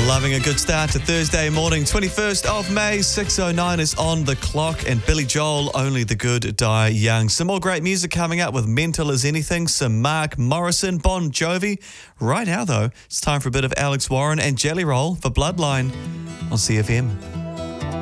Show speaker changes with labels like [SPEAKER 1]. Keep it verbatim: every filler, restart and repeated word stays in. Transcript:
[SPEAKER 1] Loving a good start to Thursday morning, twenty-first of May, six oh nine is on the clock, and Billy Joel, Only the Good Die Young. Some more great music coming up with Mental as Anything, some Mark Morrison, Bon Jovi. Right now, though, it's time for a bit of Alex Warren and Jelly Roll for Bloodline on C F M.